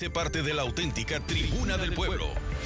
Sé parte de la auténtica Tribuna del Pueblo.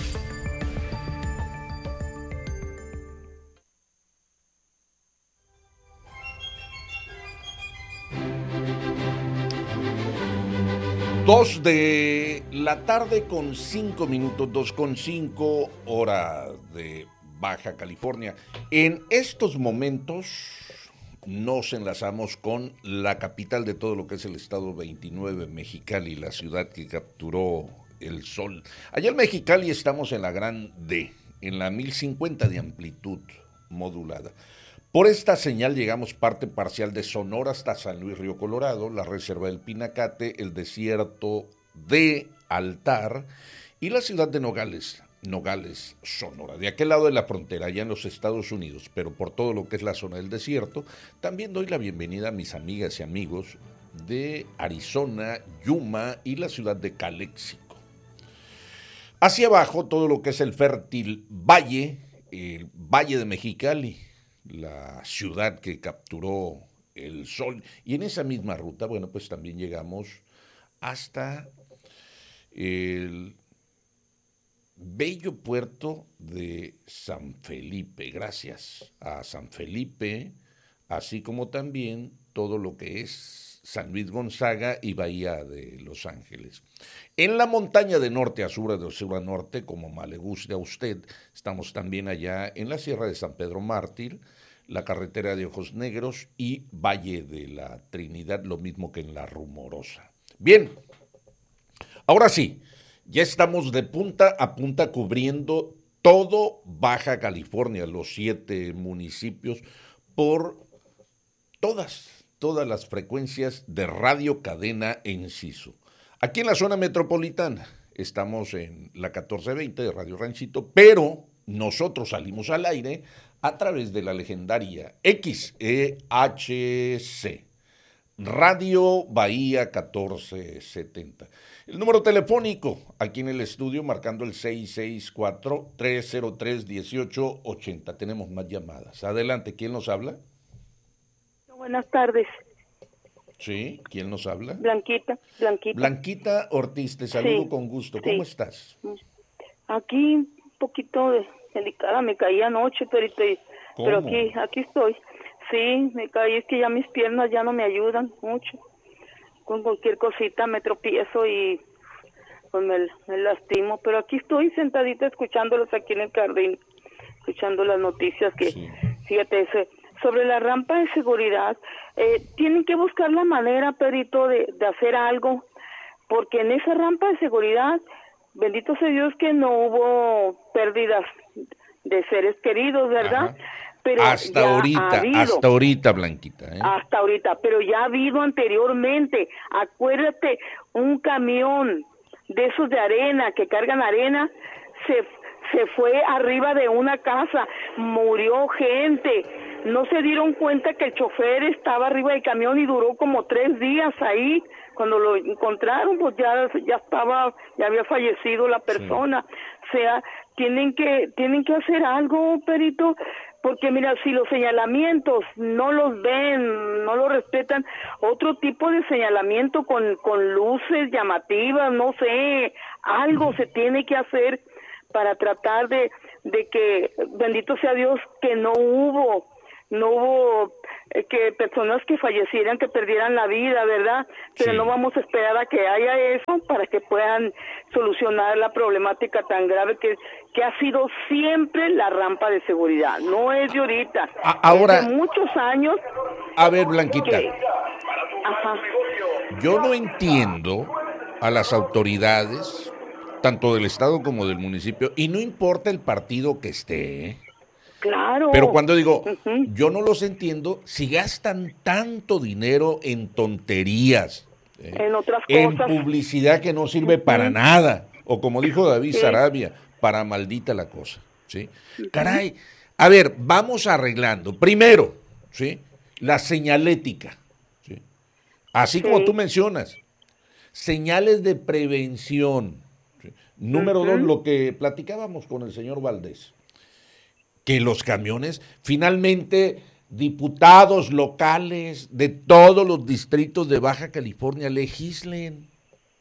Dos de la tarde con 5 minutos, 2:05 hora de Baja California. En estos momentos nos enlazamos con la capital de todo lo que es el estado 29, Mexicali, la ciudad que capturó el sol. Allá en Mexicali estamos en la Gran D, en la 1050 de amplitud modulada. Por esta señal llegamos parte parcial de Sonora hasta San Luis Río Colorado, la reserva del Pinacate, el desierto de Altar y la ciudad de Nogales, Sonora. De aquel lado de la frontera, allá en los Estados Unidos, pero por todo lo que es la zona del desierto, también doy la bienvenida a mis amigas y amigos de Arizona, Yuma y la ciudad de Calexico. Hacia abajo, todo lo que es el fértil valle, el Valle de Mexicali, la ciudad que capturó el sol, y en esa misma ruta, bueno, pues también llegamos hasta el bello puerto de San Felipe, gracias a San Felipe, así como también todo lo que es San Luis Gonzaga y Bahía de Los Ángeles. En la montaña de norte a sur, de sur a norte, como más le guste a usted, estamos también allá en la Sierra de San Pedro Mártir, la carretera de Ojos Negros y Valle de la Trinidad, lo mismo que en la Rumorosa. Bien, ahora sí, ya estamos de punta a punta cubriendo todo Baja California, los 7 municipios, por todas las frecuencias de Radio Cadena Enciso. Aquí en la zona metropolitana estamos en la 1420 de Radio Ranchito, pero nosotros salimos al aire a través de la legendaria XEHC, Radio Bahía 1470. El número telefónico aquí en el estudio marcando el 664-303-1880. Tenemos más llamadas. Adelante, ¿quién nos habla? Buenas tardes. Sí, ¿quién nos habla? Blanquita. Blanquita Ortiz, te saludo con gusto. ¿Cómo estás? Aquí un poquito delicada, me caí anoche, pero aquí estoy. Sí, me caí, es que ya mis piernas ya no me ayudan mucho. Con cualquier cosita me tropiezo y pues me lastimo, pero aquí estoy sentadita escuchándolos aquí en el jardín, escuchando las noticias que, sí. Fíjate, sobre la rampa de seguridad, tienen que buscar la manera, Perito, de hacer algo, porque en esa rampa de seguridad, bendito sea Dios que no hubo pérdidas de seres queridos, ¿verdad? Ajá. Pero hasta ahorita, Blanquita. Hasta ahorita, pero ya ha habido anteriormente. Acuérdate, un camión de esos de arena, que cargan arena, se fue arriba de una casa, murió gente. No se dieron cuenta que el chofer estaba arriba del camión y duró como 3 días ahí. Cuando lo encontraron, pues ya había fallecido la persona. Sí. O sea, tienen que hacer algo, Perito, porque mira, si los señalamientos no los ven, no los respetan, otro tipo de señalamiento con luces llamativas, no sé, algo se tiene que hacer para tratar de que, bendito sea Dios, que no hubo que personas que fallecieran, que perdieran la vida, ¿verdad? Pero sí, no vamos a esperar a que haya eso para que puedan solucionar la problemática tan grave que ha sido siempre la rampa de seguridad. No es de ahorita, ahora, es de muchos años. A ver, Blanquita, yo no entiendo a las autoridades, tanto del estado como del municipio, y no importa el partido que esté, claro. Pero cuando digo, yo no los entiendo, si gastan tanto dinero en tonterías, en otras en cosas, publicidad que no sirve para nada, o como dijo David Sarabia, para maldita la cosa, ¿sí? Caray, a ver, vamos arreglando. Primero, ¿sí? La señalética, ¿sí? Así como tú mencionas, señales de prevención, ¿sí? Número 2, lo que platicábamos con el señor Valdés, que los camiones, finalmente, diputados locales de todos los distritos de Baja California legislen.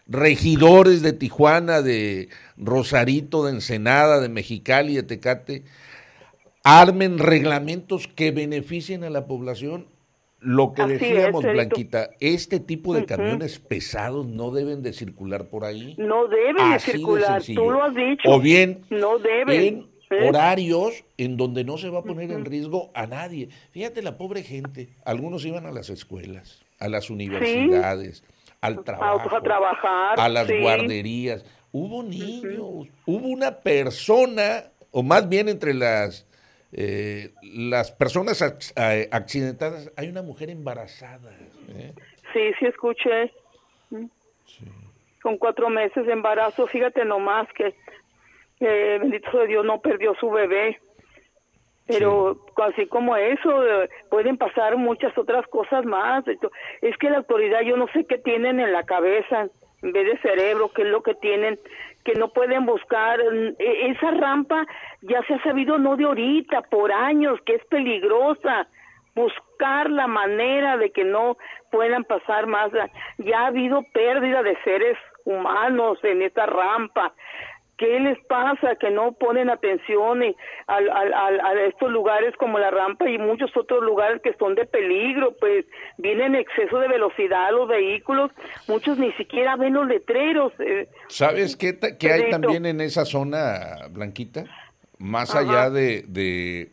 regidores de Tijuana, de Rosarito, de Ensenada, de Mexicali, de Tecate, armen reglamentos que beneficien a la población. Lo que Así decíamos, es, Blanquita, este tipo de camiones pesados no deben de circular por ahí. No deben de Así de circular, sencillo. tú lo has dicho. O bien no deben. en horarios en donde no se va a poner en riesgo a nadie. Fíjate la pobre gente, algunos iban a las escuelas, a las universidades, al trabajo, A trabajar, a las sí. guarderías. Hubo niños, hubo una persona, o más bien entre las personas accidentadas, hay una mujer embarazada. Sí, escuché. Sí. Con 4 meses de embarazo, fíjate nomás que bendito sea Dios, no perdió su bebé. Pero así como eso, pueden pasar muchas otras cosas más. Es que la autoridad, yo no sé qué tienen en la cabeza, en vez de cerebro, qué es lo que tienen, que no pueden buscar. Esa rampa ya se ha sabido, no de ahorita, por años, que es peligrosa. Buscar la manera de que no puedan pasar más. Ya ha habido pérdida de seres humanos en esta rampa. ¿Qué les pasa? Que no ponen atención a estos lugares como la rampa y muchos otros lugares que son de peligro, pues vienen en exceso de velocidad los vehículos, muchos ni siquiera ven los letreros. ¿Sabes qué hay también en esa zona, Blanquita? Más allá de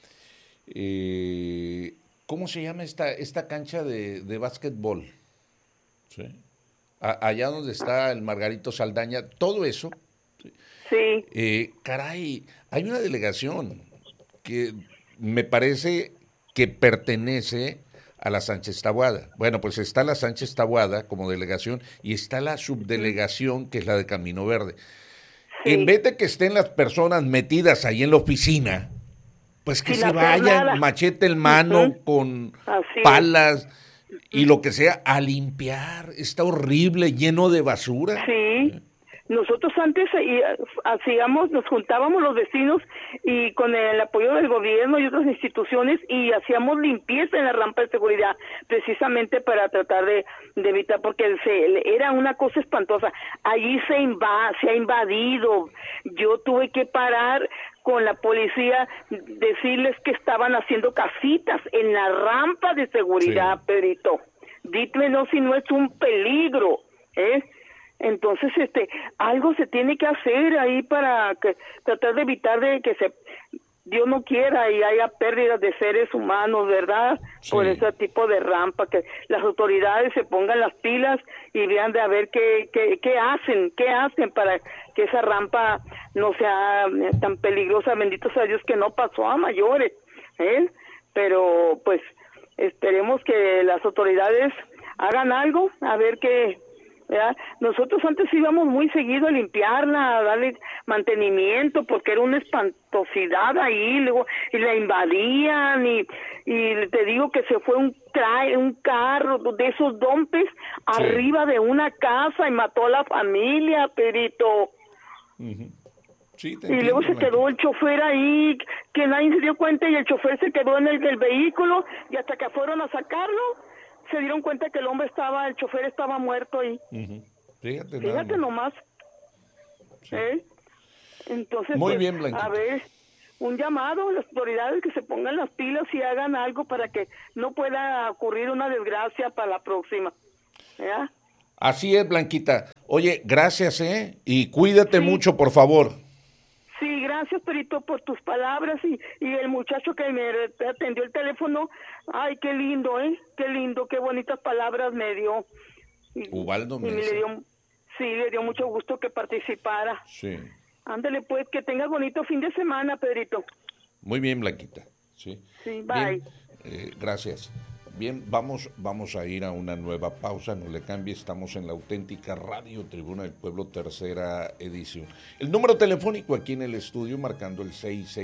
¿cómo se llama esta cancha de básquetbol? ¿Sí? Allá donde está el Margarito Saldaña, todo eso. Sí. Caray, hay una delegación que me parece que pertenece a la Sánchez Taboada. Bueno, pues está la Sánchez Taboada como delegación y está la subdelegación que es la de Camino Verde. Sí. En vez de que estén las personas metidas ahí en la oficina, pues que se vayan, machete en mano, con palas y lo que sea, a limpiar. Está horrible, lleno de basura. Sí. Nosotros antes nos juntábamos los vecinos y con el apoyo del gobierno y otras instituciones y hacíamos limpieza en la rampa de seguridad precisamente para tratar de evitar, porque era una cosa espantosa. Allí se ha invadido. Yo tuve que parar con la policía, decirles que estaban haciendo casitas en la rampa de seguridad, sí. Pedrito. Dímelo si no es un peligro, Entonces, algo se tiene que hacer ahí para tratar de evitar de que Dios no quiera y haya pérdidas de seres humanos, ¿verdad? Sí. Por ese tipo de rampa, que las autoridades se pongan las pilas y vean de a ver qué hacen para que esa rampa no sea tan peligrosa. Bendito sea Dios que no pasó a mayores, Pero, pues, esperemos que las autoridades hagan algo, a ver qué. ¿verdad? Nosotros antes íbamos muy seguido a limpiarla, a darle mantenimiento, porque era una espantosidad ahí, luego y la invadían y te digo que se fue un carro de esos dompes arriba de una casa y mató a la familia, Pedrito. Uh-huh. Sí, y luego se quedó el chofer ahí, que nadie se dio cuenta y el chofer se quedó en el vehículo y hasta que fueron a sacarlo se dieron cuenta que el chofer estaba muerto ahí. Uh-huh. Fíjate nomás. Sí. Entonces, muy pues, bien, Blanquita. A ver, un llamado a las autoridades que se pongan las pilas y hagan algo para que no pueda ocurrir una desgracia para la próxima. ¿Ya? Así es, Blanquita. Oye, gracias, y cuídate mucho, por favor. Sí, gracias, Perito, por tus palabras y el muchacho que me atendió el teléfono. Ay, qué lindo, qué lindo, qué bonitas palabras me dio. Ubaldo Mesa. Le dio mucho gusto que participara. Sí. Ándale, pues, que tengas bonito fin de semana, Pedrito. Muy bien, Blanquita. Sí, bye. Bien, gracias. Bien, vamos a ir a una nueva pausa, no le cambie, estamos en la auténtica Radio Tribuna del Pueblo, tercera edición. El número telefónico aquí en el estudio, marcando el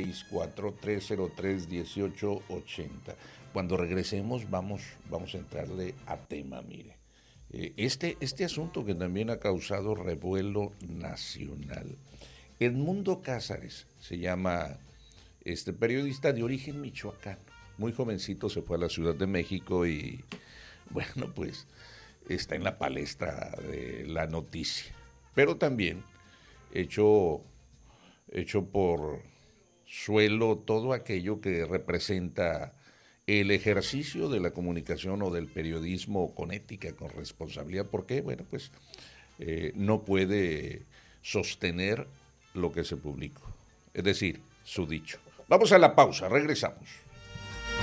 664-303-1880. Cuando regresemos vamos a entrarle a tema, mire. Este asunto que también ha causado revuelo nacional. Edmundo Cázares se llama periodista de origen michoacano. Muy jovencito se fue a la Ciudad de México y, bueno, pues está en la palestra de la noticia, pero también hecho por suelo todo aquello que representa el ejercicio de la comunicación o del periodismo con ética, con responsabilidad. ¿Por qué? Bueno, pues no puede sostener lo que se publicó, es decir, su dicho. Vamos a la pausa, regresamos.